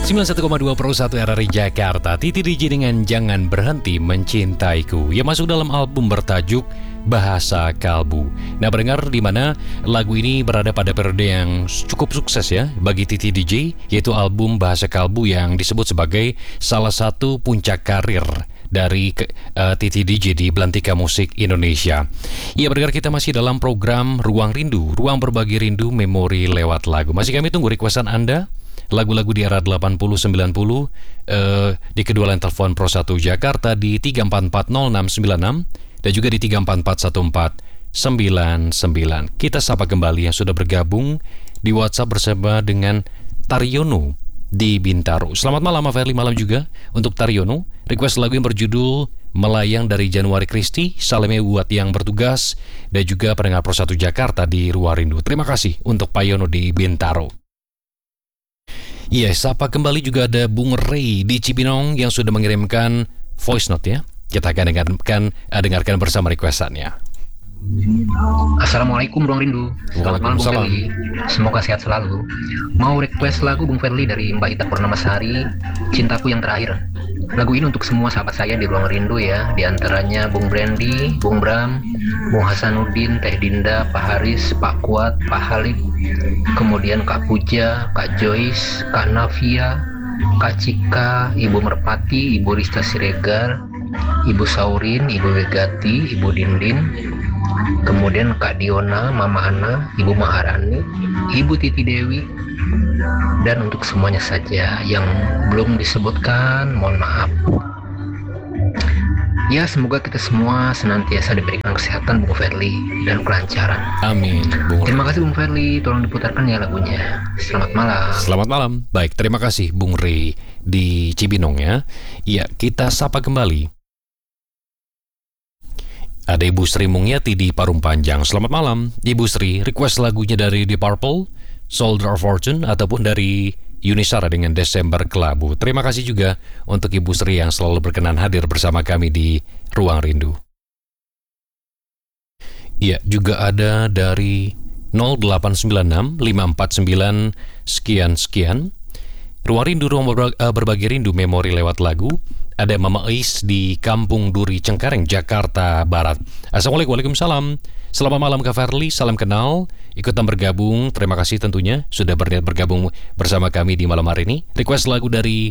91,2 Pro 1 RRI Jakarta. Titi DJ dengan Jangan Berhenti Mencintaiku yang masuk dalam album bertajuk Bahasa Kalbu. Nah, pendengar, di mana lagu ini berada pada periode yang cukup sukses ya bagi Titi DJ, yaitu album Bahasa Kalbu yang disebut sebagai salah satu puncak karir dari Titi DJ di Belantika Musik Indonesia. Ya, pendengar, kita masih dalam program Ruang Rindu, ruang berbagi rindu memori lewat lagu. Masih kami tunggu requestan Anda. Lagu-lagu di era 80-90 di kedua line telepon Pro 1 Jakarta di 3440696 dan juga di 3441499. Kita sapa kembali yang sudah bergabung di WhatsApp bersama dengan Taryono di Bintaro. Selamat malam, Ferli, malam juga untuk Taryono. Request lagu yang berjudul Melayang dari Januari Kristi, Saleme buat yang bertugas, dan juga pendengar Pro 1 Jakarta di Ruang Rindu. Terima kasih untuk Pak Yono di Bintaro. Iya, sapa kembali juga ada Bung Ray di Cibinong yang sudah mengirimkan voice note ya. Kita akan dengarkan bersama requestannya. Assalamualaikum Ruang Rindu. Selamat malam Bung Ferli. Semoga sehat selalu. Mau request lagu Bung Ferli dari Mbak Ita Purnamasari, Cintaku Yang Terakhir. Lagu ini untuk semua sahabat saya di Ruang Rindu ya. Di antaranya Bung Brandy, Bung Bram, Bung Hasanuddin, Teh Dinda, Pak Haris, Pak Kuat, Pak Halid, kemudian Kak Puja, Kak Joyce, Kak Navia, Kak Cika, Ibu Merpati, Ibu Rista Siregar, Ibu Saurin, Ibu Wegati, Ibu Dindin, kemudian Kak Diona, Mama Ana, Ibu Maharani, Ibu Titi Dewi, dan untuk semuanya saja yang belum disebutkan, mohon maaf. Ya, semoga kita semua senantiasa diberikan kesehatan Bung Ferli dan kelancaran. Amin, Bung. Terima kasih Bung Ferli, tolong diputarkan ya lagunya. Selamat malam. Selamat malam. Baik, terima kasih Bung Ray di Cibinong ya. Iya, kita sapa kembali. Ada Ibu Sri Mungyati di Parung Panjang. Selamat malam, Ibu Sri. Request lagunya dari Deep Purple, Soldier of Fortune, ataupun dari Yunisara dengan Desember Kelabu. Terima kasih juga untuk Ibu Sri yang selalu berkenan hadir bersama kami di Ruang Rindu. Iya, juga ada dari 0896 549 sekian. Ruang Rindu, ruang berbagi rindu memori lewat lagu. Ada Mama Ais di Kampung Duri, Cengkareng, Jakarta Barat. Assalamualaikum, waalaikumsalam. Selamat malam Kak Ferli, salam kenal. Ikutan bergabung, terima kasih tentunya sudah berniat bergabung bersama kami di malam hari ini. Request lagu dari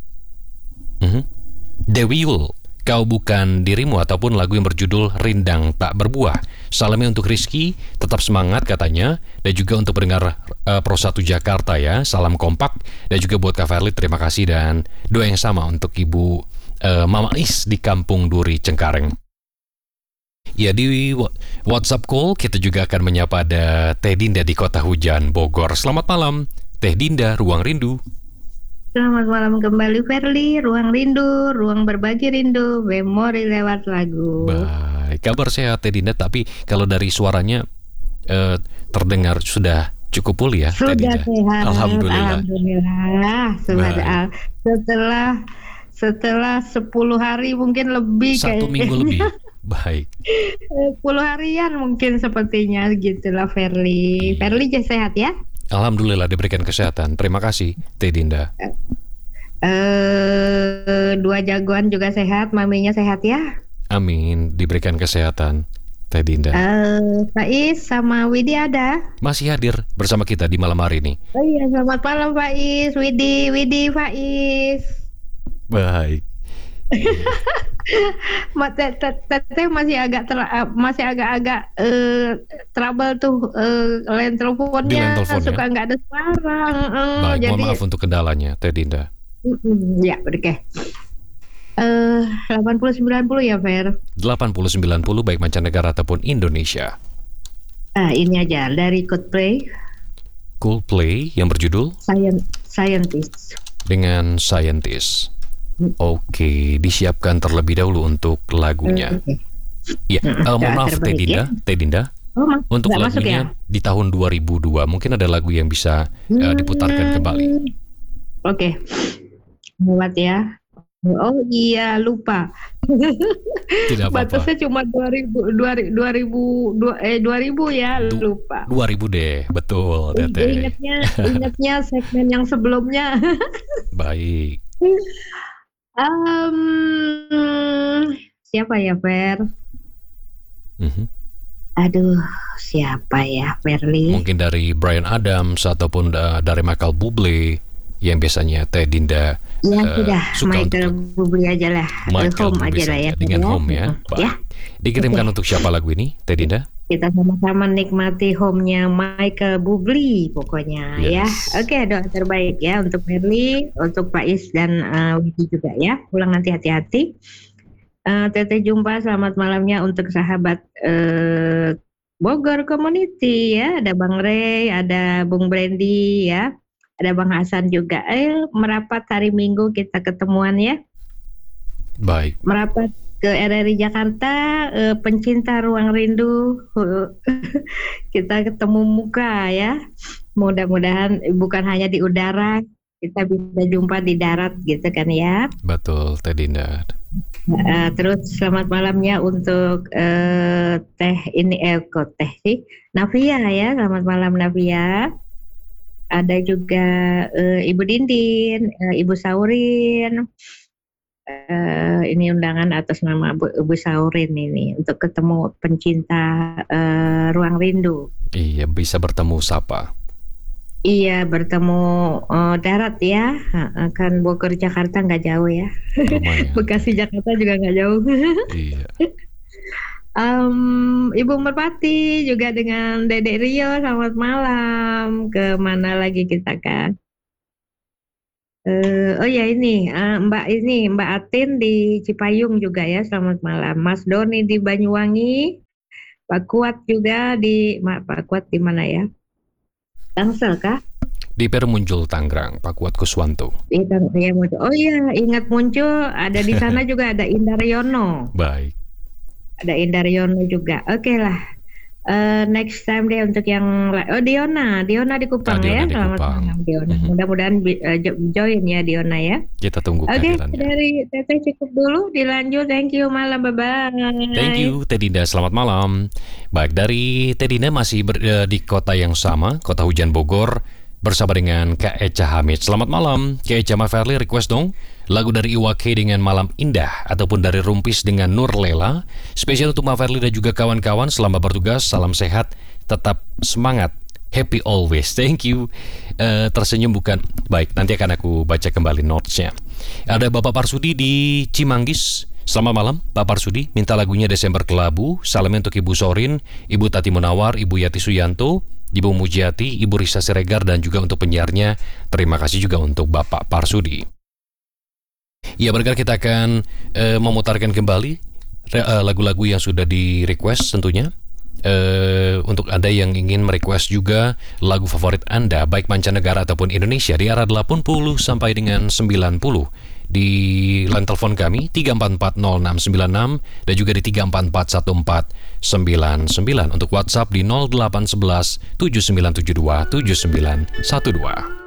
Dewi Yul, Kau Bukan Dirimu, ataupun lagu yang berjudul Rindang Tak Berbuah. Salamnya untuk Rizky, tetap semangat katanya. Dan juga untuk pendengar Pro 1 Jakarta ya, salam kompak. Dan juga buat Kak Ferli, terima kasih. Dan doa yang sama untuk Ibu Mama Is di Kampung Duri, Cengkareng. Ya, di WhatsApp call kita juga akan menyapa ada Teh Dinda di Kota Hujan, Bogor. Selamat malam, Teh Dinda, Ruang Rindu. Selamat malam kembali Ferli, Ruang Rindu, ruang berbagi rindu, memori lewat lagu. Baik, kabar sehat Teh Dinda, tapi kalau dari suaranya terdengar sudah cukup pulih ya. Sudah sehat. Alhamdulillah. Setelah 10 hari mungkin lebih. Satu minggu lebih. Baik. 10 harian mungkin sepertinya gitulah Ferli. Ferli sehat ya? Alhamdulillah diberikan kesehatan. Terima kasih Teh Dinda. Dua jagoan juga sehat, maminya sehat ya? Amin, diberikan kesehatan Teh Dinda. Faiz sama Widi ada? Masih hadir bersama kita di malam hari ini. Oh iya, selamat malam Faiz, Widi, Faiz. Baik. Teteh masih agak trouble tuh line teleponnya, suka nggak ada suara. Baik, jadi, mohon maaf untuk kendalanya Teh Dinda. Ya, oke. 80-90 ya Fer. 80-90 baik mancanegara ataupun Indonesia. Ini aja dari Coldplay yang berjudul Scientist. Dengan Scientist. Oke, disiapkan terlebih dahulu untuk lagunya. Ya, mohon maaf Teh Dinda. Untuk lagunya ya? Di tahun 2002 mungkin ada lagu yang bisa diputarkan kembali. Oke. Buat ya. Oh iya, lupa. Tidak apa-apa. Batasnya cuma 2000 ya, lupa. 2000 deh, betul Teteh. Ingatnya segmen yang sebelumnya. Baik. Siapa ya, Fer? Aduh, siapa ya, Verly? Mungkin dari Bryan Adams ataupun dari Michael Bublé yang biasanya Teh Dinda sudah suka Michael Bublé aja lah. Michael Home Bublé aja lah ya. dengan Home ya. Ya. Dikirimkan untuk siapa lagu ini, Teh Dinda? Kita sama-sama nikmati home-nya Michael Bublé pokoknya ya. Oke, doa terbaik ya untuk Verly, untuk Pak Is dan Widi juga ya. Pulang nanti hati-hati. Teteh jumpa, selamat malamnya untuk sahabat Bogor Community ya. Ada Bang Ray, ada Bung Brandy ya. Ada Bang Hasan juga. Merapat hari Minggu kita ketemuan ya. Baik. Merapat ke RRI Jakarta, pencinta Ruang Rindu, kita ketemu muka ya. Mudah-mudahan bukan hanya di udara, kita bisa jumpa di darat gitu kan ya. Betul, Teh Dinda. Terus selamat malamnya untuk Teh Navia ya, selamat malam Navia. Ada juga Ibu Dindin, Ibu Saurin. Ini undangan atas nama Ibu Saurin ini untuk ketemu pencinta Ruang Rindu. Iya, bisa bertemu sapa. Iya, bertemu darat ya. Kan Bogor Jakarta nggak jauh ya. Bekasi Jakarta juga nggak jauh. Iya. Ibu Merpati juga dengan Dedek Rio, selamat malam. Kemana lagi kita kan? Oh ya ini Mbak Atin di Cipayung juga ya, selamat malam. Mas Doni di Banyuwangi, Pak Kuat juga Pak Kuat di mana ya? Tangsel kah? Di Permuncul Tangerang, Pak Kuat Kuswanto. Oh iya, ingat muncul, ada di sana juga ada Indaryono. Baik. Ada Indaryono juga. Oke lah. Next time deh untuk yang Diona di Kupang ya. Selamat malam Diona. Mudah-mudahan join ya Diona ya. Kita tunggu kehadirannya. Oke, dari Teteh cukup dulu, dilanjut. Thank you, malam, bye-bye. Thank you Teh Dinda, selamat malam. Baik, dari Teh Dinda masih di kota yang sama, kota hujan Bogor, bersama dengan Kak Echa Hamid. Selamat malam, Kak Echa. Verly request dong lagu dari Iwa K dengan Malam Indah, ataupun dari Rumpis dengan Nur Lela. Spesial untuk Verly dan juga kawan-kawan selama bertugas. Salam sehat, tetap semangat, happy always. Thank you. Tersenyum bukan? Baik, nanti akan aku baca kembali notes-nya. Ada Bapak Parsudi di Cimanggis. Selamat malam, Pak Parsudi. Minta lagunya Desember Kelabu. Salamnya untuk Ibu Sorin, Ibu Tati Munawar, Ibu Yati Suyanto, Ibu Mujiati, Ibu Risa Siregar, dan juga untuk penyiarnya. Terima kasih juga untuk Bapak Parsudi. Ya, bergerak kita akan memutarkan kembali lagu-lagu yang sudah di request tentunya. Untuk Anda yang ingin merequest juga lagu favorit Anda, baik mancanegara ataupun Indonesia, di arah 80 sampai dengan 90 di line telepon kami 3440696 dan juga di 3441499, untuk WhatsApp di 0811 7972 7912.